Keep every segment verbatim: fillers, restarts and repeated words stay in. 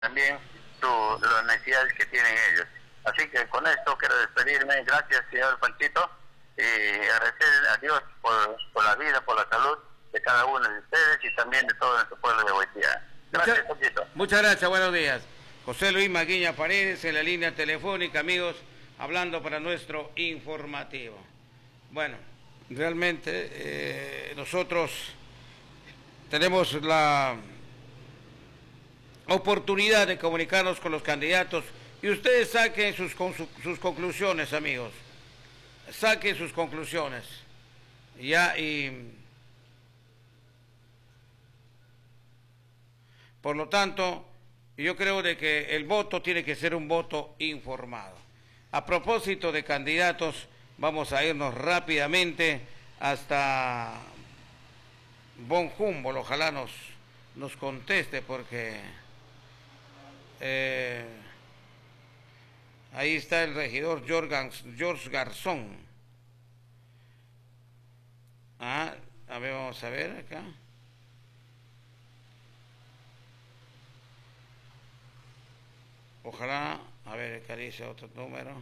también su, las necesidades que tienen ellos. Así que con esto quiero despedirme. Gracias, señor Panchito, y agradecer a Dios por, por la vida, por la salud de cada uno de ustedes y también de todo nuestro pueblo de Huaytía. Gracias, Mucha, Panchito. Muchas gracias, buenos días. José Luis Maguiña Paredes en la línea telefónica, amigos, hablando para nuestro informativo. Bueno, realmente eh, nosotros tenemos la oportunidad de comunicarnos con los candidatos y ustedes saquen sus, sus, sus conclusiones, amigos. Saquen sus conclusiones. Ya, y por lo tanto, yo creo de que el voto tiene que ser un voto informado. A propósito de candidatos, vamos a irnos rápidamente hasta Von Humboldt. Ojalá nos, nos conteste porque eh, ahí está el regidor George Garzón. Ah, a ver, vamos a ver acá. Ojalá, a ver, acá dice otro número.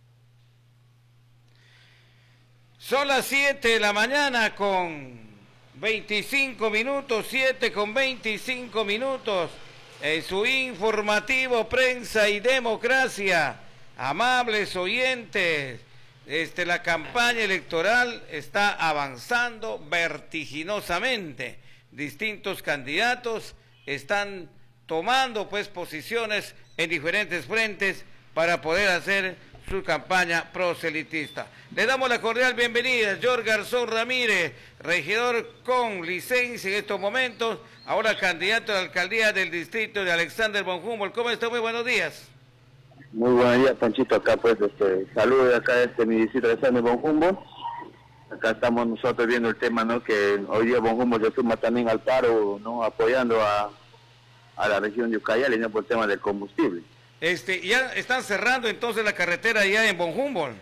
Son las siete de la mañana con veinticinco minutos, siete con veinticinco minutos, en su informativo Prensa y Democracia. Amables oyentes, este, la campaña electoral está avanzando vertiginosamente. Distintos candidatos están tomando pues posiciones en diferentes frentes para poder hacer su campaña proselitista. Le damos la cordial bienvenida a George Garzón Ramírez, regidor con licencia en estos momentos, ahora candidato a la alcaldía del distrito de Alexander von Humboldt. ¿Cómo está? Muy buenos días. Muy buenos días, Panchito. Acá pues este, saludos acá de este mi distrito de Alexander von Humboldt. Acá estamos nosotros viendo el tema, ¿no? Que hoy día von Humboldt se suma también al paro, ¿no? Apoyando a a la región de Ucayali, ¿no? Por el tema del combustible. Este, ya están cerrando entonces la carretera ya en Von Humboldt.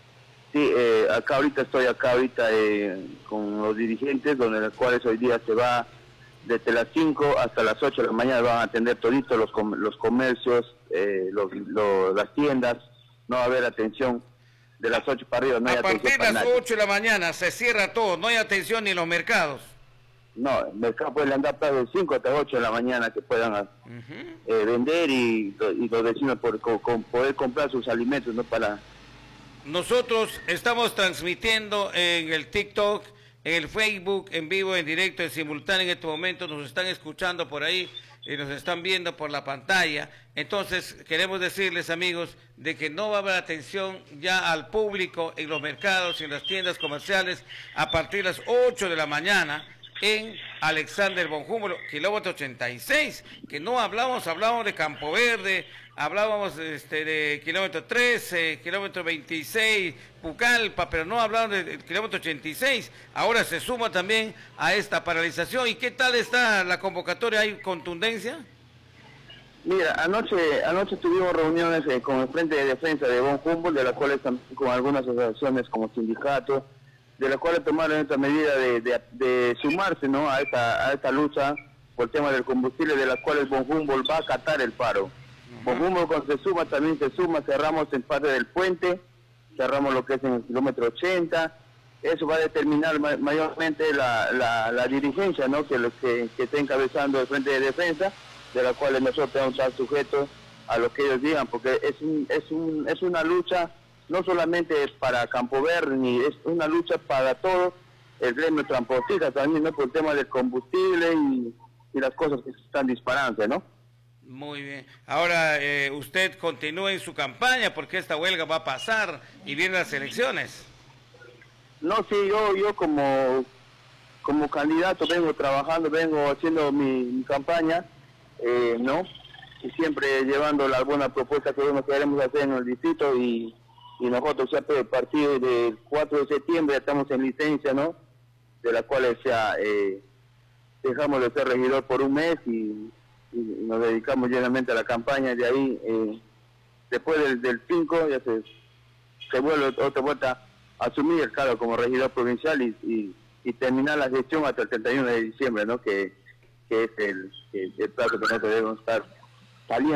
Sí, eh, acá ahorita estoy acá ahorita eh, con los dirigentes, donde los cuales hoy día se va desde las cinco hasta las ocho de la mañana, van a atender toditos los, com los comercios, eh, los, los, las tiendas, no va a haber atención de las ocho para arriba. No hay a partir de las nadie. ocho de la mañana se cierra todo, no hay atención ni en los mercados. No, el mercado puede andar de cinco hasta ocho de la mañana que puedan uh-huh. eh, vender y, y los vecinos por, con, poder comprar sus alimentos, ¿no? Para... Nosotros estamos transmitiendo en el TikTok, en el Facebook, en vivo, en directo, en simultáneo en este momento, nos están escuchando por ahí y nos están viendo por la pantalla. Entonces, queremos decirles, amigos, de que no va a haber atención ya al público en los mercados y en las tiendas comerciales a partir de las ocho de la mañana, en Alexander von Humboldt, kilómetro ochenta y seis, que no hablamos, hablábamos de Campo Verde, hablábamos este, de kilómetro trece, kilómetro veintiséis, Pucallpa, pero no hablábamos del kilómetro ochenta y seis, ahora se suma también a esta paralización. ¿Y qué tal está la convocatoria? ¿Hay contundencia? Mira, anoche anoche tuvimos reuniones eh, con el Frente de Defensa de Von Humboldt, de las cuales también con algunas asociaciones como sindicatos, de las cuales tomaron esta medida de, de, de sumarse, ¿no? a esta a esta lucha por el tema del combustible, de las cuales Von Humboldt va a acatar el paro. Uh-huh. Von Humboldt cuando se suma también se suma, cerramos en parte del puente, cerramos lo que es en el kilómetro ochenta, eso va a determinar ma mayormente la, la, la dirigencia, ¿no? que, los que, que está encabezando el Frente de Defensa, de la cual nosotros tenemos que estar sujetos a lo que ellos digan, porque es, un, es, un, es una lucha no solamente es para Campo Verde, ni es una lucha para todo el gremio transportista, también, ¿no? Por el tema del combustible y, y las cosas que se están disparando, ¿no? Muy bien. Ahora, eh, usted continúa en su campaña porque esta huelga va a pasar y vienen las elecciones. No, sí, yo yo como, como candidato vengo trabajando, vengo haciendo mi, mi campaña, eh, ¿no? Y siempre llevando la buena propuesta que nosotros queremos hacer en el distrito y y nosotros ya a partir del cuatro de septiembre estamos en licencia, ¿no? De la cual ya eh, dejamos de ser regidor por un mes y, y nos dedicamos llenamente a la campaña. De ahí, eh, después del, del cinco, ya se, se vuelve otra vuelta a asumir el cargo como regidor provincial y, y, y terminar la gestión hasta el treinta y uno de diciembre, ¿no? Que, que es el, el, el plazo que nosotros debemos estar saliendo